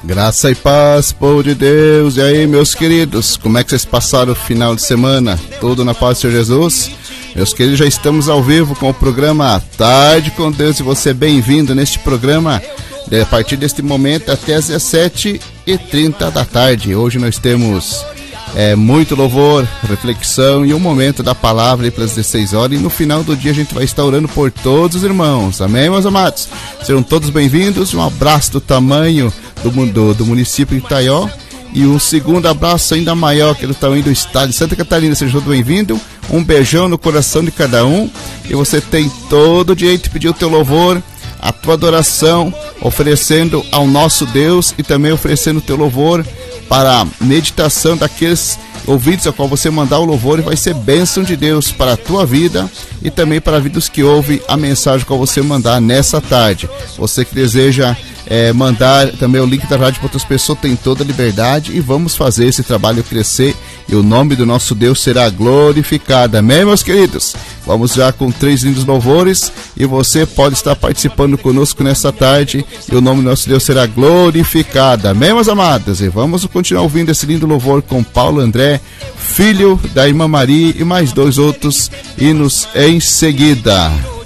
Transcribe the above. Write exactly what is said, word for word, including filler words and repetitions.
Graça e paz, povo de Deus. E aí, meus queridos, como é que vocês passaram o final de semana? Tudo na paz do Senhor Jesus? Meus queridos, já estamos ao vivo com o programa Tarde com Deus, e você é bem-vindo neste programa a partir deste momento até às dezessete e trinta da tarde. Hoje nós temos é, muito louvor, reflexão e um momento da palavra aí pelas dezesseis horas, e no final do dia a gente vai estar orando por todos os irmãos. Amém, meus amados? Sejam todos bem-vindos. Um abraço do tamanho do, do, do município de Itaió, e um segundo abraço ainda maior, que é do tamanho do estado de Santa Catarina. Seja todo bem-vindo. Um beijão no coração de cada um, e você tem todo o direito de pedir o teu louvor, a tua adoração, oferecendo ao nosso Deus, e também oferecendo o teu louvor para a meditação daqueles ouvintes ao qual você mandar o louvor, e vai ser bênção de Deus para a tua vida e também para a vida dos que ouvem a mensagem que você mandar nessa tarde. Você que deseja é, mandar também o link da rádio para outras pessoas, tem toda a liberdade, e vamos fazer esse trabalho crescer, e o nome do nosso Deus será glorificado. Amém, meus queridos? Vamos já com três lindos louvores, e você pode estar participando conosco nessa tarde, e o nome do nosso Deus será glorificado. Amém, meus amados? E vamos continuar ouvindo esse lindo louvor com Paulo André, filho da irmã Maria, e mais dois outros hinos em seguida.